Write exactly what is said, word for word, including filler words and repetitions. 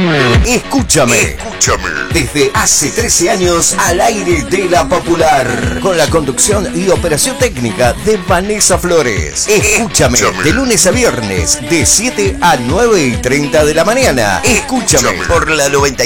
Escúchame. Escúchame. Desde hace trece años al aire de La Popular. Con la conducción y operación técnica de Vanessa Flores. Escúchame. Escúchame. De lunes a viernes, de siete a nueve y treinta de la mañana. Escúchame. Escúchame. Por la noventa